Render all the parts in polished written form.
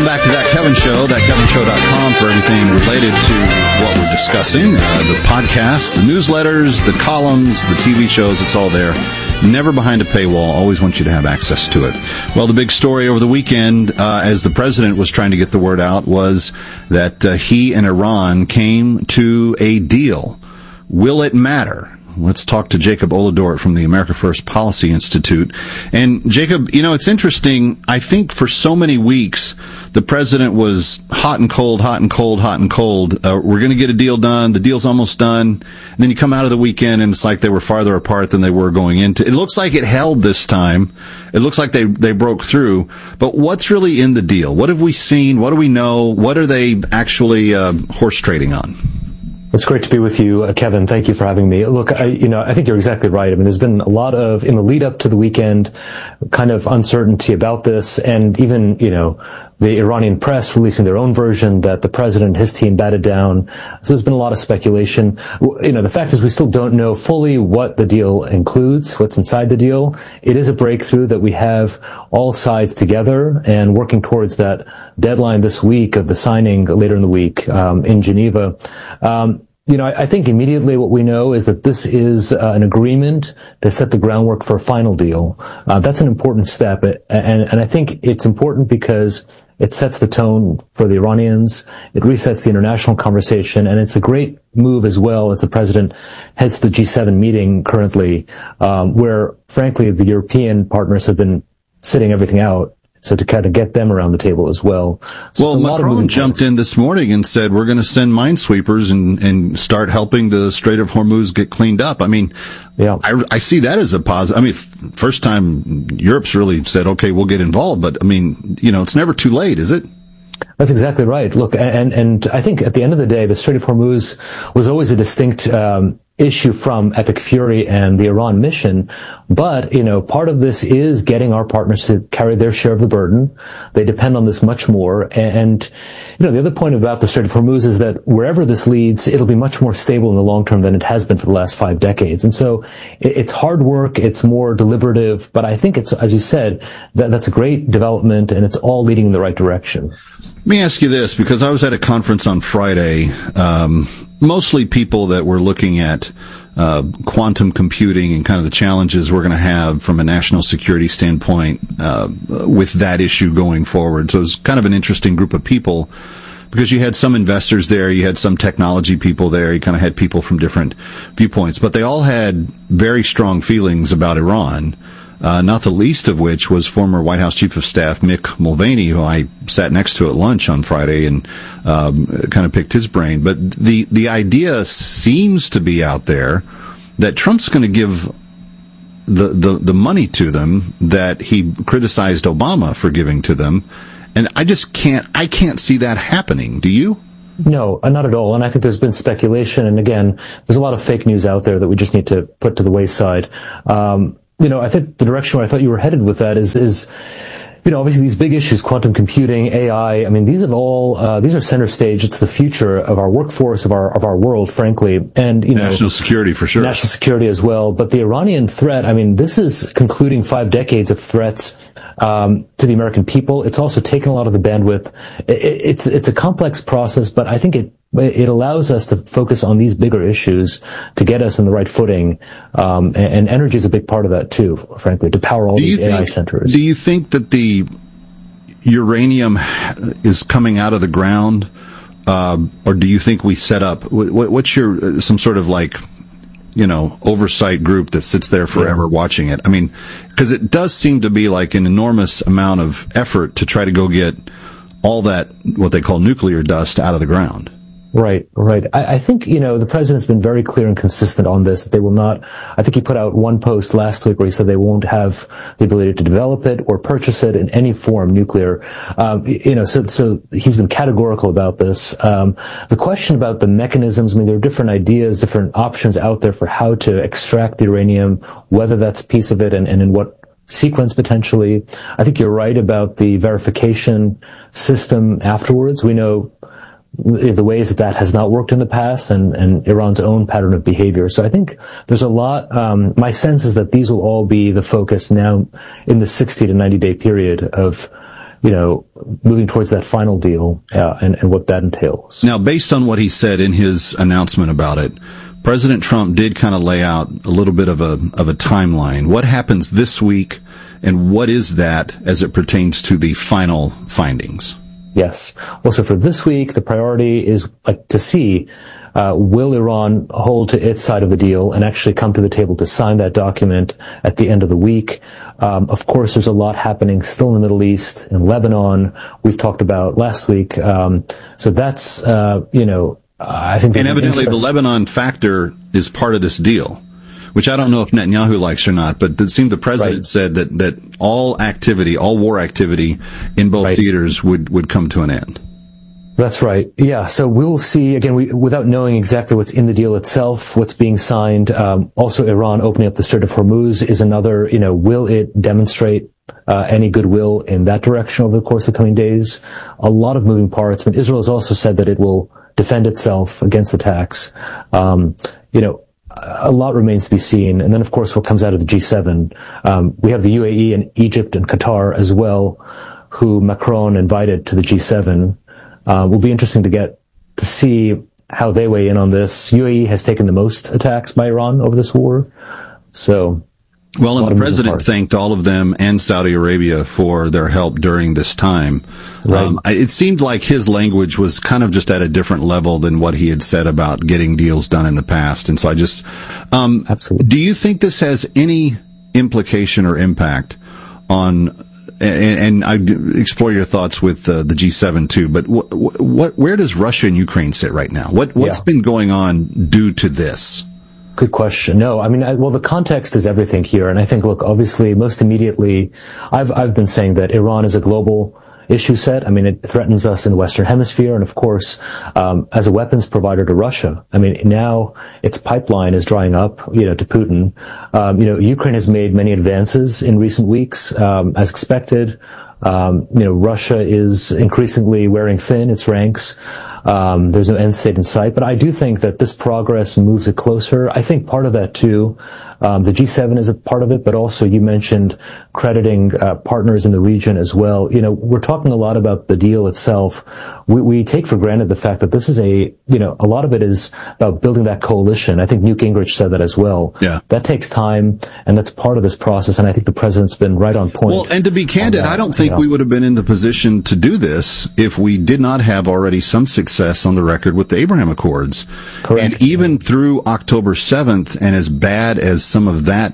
Welcome back to That Kevin Show, thatkevinshow.com for everything related to what we're discussing. The podcasts, the newsletters, the columns, the TV shows, it's all there. Never behind a paywall. Always want you to have access to it. Well, the big story over the weekend, as the president was trying to get the word out, was that he and Iran came to a deal. Will it matter? Let's talk to Jacob Oladort from the America First Policy Institute. And Jacob, you know, it's interesting. I think for so many weeks, the president was hot and cold, hot and cold, hot and cold. We're going to get a deal done. The deal's almost done. And then you come out of the weekend and it's like they were farther apart than they were going into. It looks like it held this time. It looks like they broke through. But what's really in the deal? What have we seen? What do we know? What are they actually horse trading on? It's great to be with you, Kevin. Thank you for having me. Look, I think you're exactly right. I mean, there's been a lot of, in the lead up to the weekend, kind of uncertainty about this, and even, the Iranian press releasing their own version that the president and his team batted down. So there's been a lot of speculation. The fact is we still don't know fully what the deal includes, what's inside the deal. It is a breakthrough that we have all sides together and working towards that deadline this week of the signing later in the week, in Geneva. I think immediately what we know is that this is an agreement to set the groundwork for a final deal. That's an important step, and I think it's important because it sets the tone for the Iranians. It resets the international conversation, and it's a great move as well as the president heads to the G7 meeting currently, where, frankly, the European partners have been sitting everything out. So to kind of get them around the table as well. So well, Macron jumped in this morning and said, we're going to send minesweepers and start helping the Strait of Hormuz get cleaned up. I mean, yeah, I see that as a positive. I mean, first time Europe's really said, okay, we'll get involved. But I mean, it's never too late, is it? That's exactly right. Look, and I think at the end of the day, the Strait of Hormuz was always a distinct issue from Epic Fury and the Iran mission. But, part of this is getting our partners to carry their share of the burden. They depend on this much more. And the other point about the Strait of Hormuz is that wherever this leads, it'll be much more stable in the long term than it has been for the last 5 decades. And so it's hard work. It's more deliberative. But I think it's, as you said, that's a great development, and it's all leading in the right direction. Let me ask you this, because I was at a conference on Friday, mostly people that were looking at quantum computing and kind of the challenges we're going to have from a national security standpoint with that issue going forward. So it was kind of an interesting group of people because you had some investors there, you had some technology people there, you kind of had people from different viewpoints, but they all had very strong feelings about Iran. Not the least of which was former White House Chief of Staff Mick Mulvaney, who I sat next to at lunch on Friday and kind of picked his brain. But the idea seems to be out there that Trump's going to give the money to them that he criticized Obama for giving to them, and I can't see that happening. Do you? No, not at all. And I think there's been speculation, and again, there's a lot of fake news out there that we just need to put to the wayside. I think the direction where I thought you were headed with that is obviously these big issues, quantum computing, AI, I mean, these are center stage. It's the future of our workforce, of our world, frankly. And, national security for sure. National security as well. But the Iranian threat, I mean, this is concluding 5 decades of threats, to the American people. It's also taken a lot of the bandwidth. It's a complex process, but I think it allows us to focus on these bigger issues to get us in the right footing. And energy is a big part of that too, frankly, to power all these AI centers. Do you think that the uranium is coming out of the ground? Or do you think we set up, what's your, some sort of oversight group that sits there forever watching it? I mean, because it does seem to be like an enormous amount of effort to try to go get all that, what they call nuclear dust, out of the ground. Right. I think, the president's been very clear and consistent on this, that they will not, I think he put out one post last week where he said they won't have the ability to develop it or purchase it in any form, nuclear. So he's been categorical about this. The question about the mechanisms, I mean, there are different ideas, different options out there for how to extract the uranium, whether that's a piece of it and in what sequence potentially. I think you're right about the verification system afterwards. We know the ways that has not worked in the past and Iran's own pattern of behavior. So I think there's a lot, my sense is that these will all be the focus now in the 60 to 90 day period of moving towards that final deal, and what that entails. Now, based on what he said in his announcement about it, President Trump did kind of lay out a little bit of a timeline. What happens this week, and what is that as it pertains to the final findings? Yes. Well, so for this week, the priority is to see, will Iran hold to its side of the deal and actually come to the table to sign that document at the end of the week? Of course, there's a lot happening still in the Middle East, in Lebanon, we've talked about last week. So that's, I think. And evidently the Lebanon factor is part of this deal, which I don't know if Netanyahu likes or not, but it seemed the president said that all war activity in both theaters would come to an end. That's right. Yeah. So we'll see, again, without knowing exactly what's in the deal itself, what's being signed. Also, Iran opening up the Strait of Hormuz is another, will it demonstrate any goodwill in that direction over the course of the coming days? A lot of moving parts. But Israel has also said that it will defend itself against attacks. A lot remains to be seen. And then, of course, what comes out of the G7. We have the UAE and Egypt and Qatar as well, who Macron invited to the G7. Will be interesting to see how they weigh in on this. UAE has taken the most attacks by Iran over this war. So, well, and the president thanked all of them and Saudi Arabia for their help during this time. Right. It seemed like his language was kind of just at a different level than what he had said about getting deals done in the past. And so I just, absolutely. Do you think this has any implication or impact on, and I explore your thoughts with the G7 too, but where does Russia and Ukraine sit right now? What's been going on due to this? Good question. No, I mean, the context is everything here. And I think, look, obviously, most immediately, I've been saying that Iran is a global issue set. I mean, it threatens us in the Western Hemisphere. And of course, as a weapons provider to Russia, I mean, now its pipeline is drying up, to Putin. Ukraine has made many advances in recent weeks, as expected. Russia is increasingly wearing thin its ranks. There's no end state in sight, but I do think that this progress moves it closer. I think part of that too, the G7 is a part of it, but also you mentioned crediting partners in the region as well. We're talking a lot about the deal itself. We take for granted the fact that this is a lot of it is about building that coalition. I think Newt Gingrich said that as well. Yeah. That takes time, and that's part of this process, and I think the president's been right on point. Well, and to be candid, I don't think we would have been in the position to do this if we did not have already some success on the record with the Abraham Accords. Correct. And even through October 7th, and as bad as some of that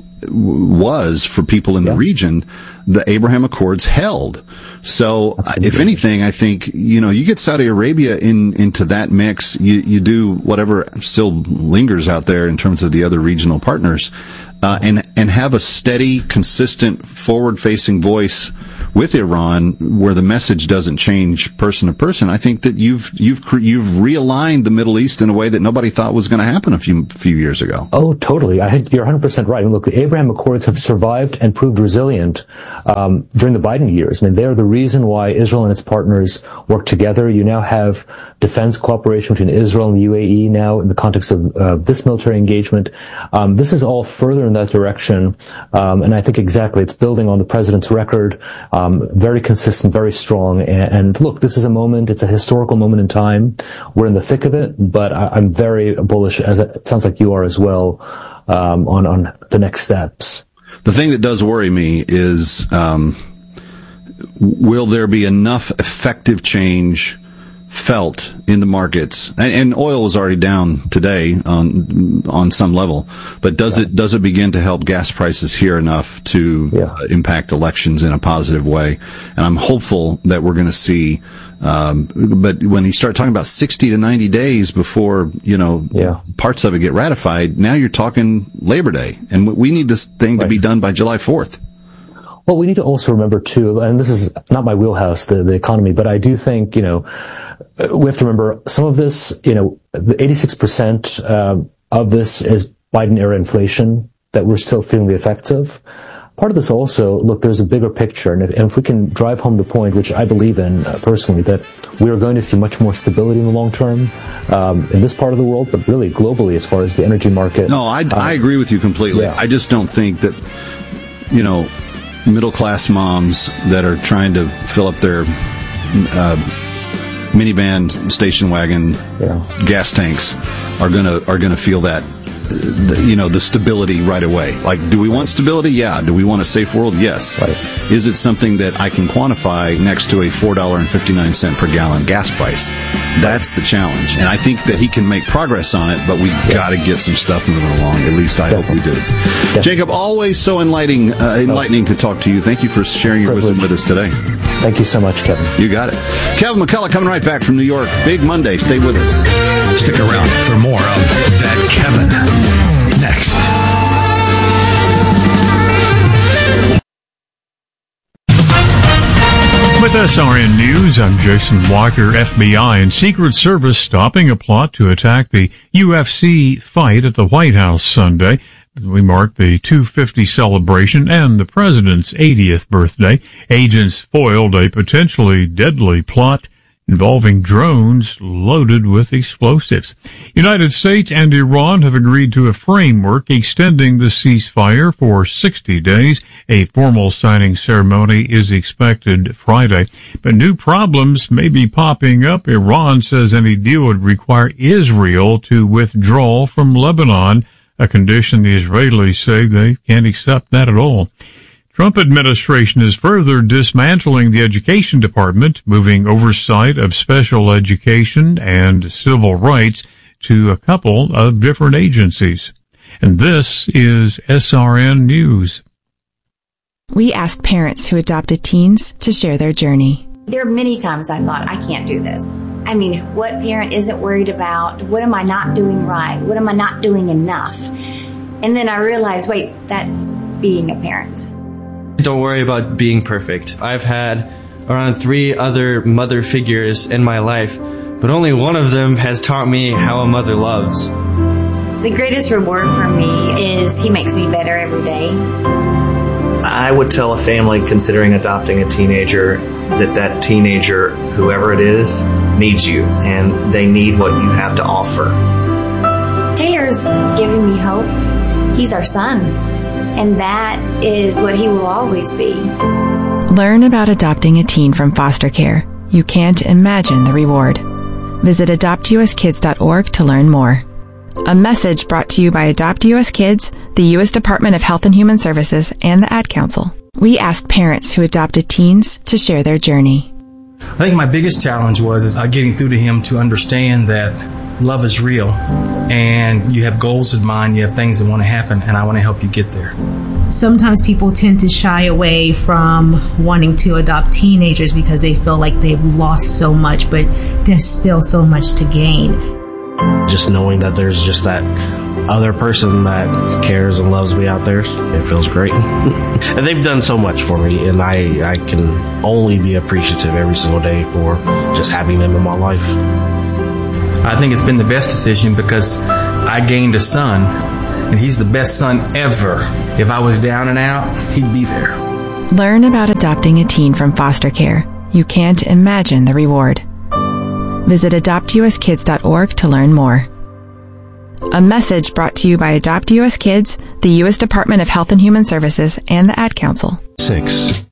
was for people in the region, the Abraham Accords held. So, if anything, I think, you get Saudi Arabia into that mix, you do whatever still lingers out there in terms of the other regional partners, and have a steady, consistent, forward-facing voice with Iran, where the message doesn't change person to person. I think that you've realigned the Middle East in a way that nobody thought was going to happen a few years ago. Oh, totally. You're 100% right. I mean, look, the Abraham Accords have survived and proved resilient during the Biden years. I mean, they're the reason why Israel and its partners work together. You now have defense cooperation between Israel and the UAE now in the context of this military engagement. This is all further in that direction, and I think exactly it's building on the president's record. Very consistent, very strong. And look, this is a moment, it's a historical moment in time. We're in the thick of it, but I'm very bullish, as it sounds like you are as well, on the next steps. The thing that does worry me is, will there be enough effective change felt in the markets? And oil is already down today on some level, but does it begin to help gas prices here enough to impact elections in a positive way? And I'm hopeful that we're going to see, but when you start talking about 60 to 90 days before, parts of it get ratified, now you're talking Labor Day, and we need this thing to be done by July 4th. Well, we need to also remember too, and this is not my wheelhouse, the economy, but I do think, we have to remember some of this, the 86% of this is Biden-era inflation that we're still feeling the effects of. Part of this also, look, there's a bigger picture, and if we can drive home the point, which I believe in personally, that we are going to see much more stability in the long term in this part of the world, but really globally as far as the energy market. No, I agree with you completely. Yeah. I just don't think that, middle-class moms that are trying to fill up their minivan, station wagon, gas tanks are gonna feel that, the stability right away. Like, do we want stability? Yeah. Do we want a safe world? Yes. Right. Is it something that I can quantify next to a $4.59 per gallon gas price? That's the challenge. And I think that he can make progress on it, but we got to get some stuff moving along. At least I hope we do. Jacob, always so enlightening to talk to you. Thank you for sharing your wisdom with us today. Thank you so much, Kevin. You got it. Kevin McCullough coming right back from New York. Big Monday. Stay with us. Stick around for more of That Kevin next. With SRN News, I'm Jason Walker. FBI and Secret Service stopping a plot to attack the UFC fight at the White House Sunday. We mark the 250 celebration and the president's 80th birthday. Agents foiled a potentially deadly plot involving drones loaded with explosives. United States and Iran have agreed to a framework extending the ceasefire for 60 days. A formal signing ceremony is expected Friday. But new problems may be popping up. Iran says any deal would require Israel to withdraw from Lebanon, a condition the Israelis say they can't accept that at all. Trump administration is further dismantling the education department, moving oversight of special education and civil rights to a couple of different agencies. And this is SRN News. We asked parents who adopted teens to share their journey. There are many times I thought, I can't do this. I mean, what parent isn't worried about? What am I not doing right? What am I not doing enough? And then I realized, wait, that's being a parent. Don't worry about being perfect. I've had around 3 other mother figures in my life, but only one of them has taught me how a mother loves. The greatest reward for me is he makes me better every day. I would tell a family considering adopting a teenager that teenager, whoever it is, needs you, and they need what you have to offer. Taylor's giving me hope. He's our son, and that is what he will always be. Learn about adopting a teen from foster care. You can't imagine the reward. Visit adoptuskids.org to learn more. A message brought to you by Adopt US Kids, the U.S. Department of Health and Human Services, and the Ad Council. We asked parents who adopted teens to share their journey. I think my biggest challenge was getting through to him to understand that love is real, and you have goals in mind, you have things that want to happen, and I want to help you get there. Sometimes people tend to shy away from wanting to adopt teenagers because they feel like they've lost so much, but there's still so much to gain. Just knowing that there's just that other person that cares and loves me out there, it feels great. And they've done so much for me, and I can only be appreciative every single day for just having them in my life. I think it's been the best decision because I gained a son, and he's the best son ever. If I was down and out, he'd be there. Learn about adopting a teen from foster care. You can't imagine the reward. Visit adoptuskids.org to learn more. A message brought to you by Adopt US Kids, the U.S. Department of Health and Human Services, and the Ad Council. 6.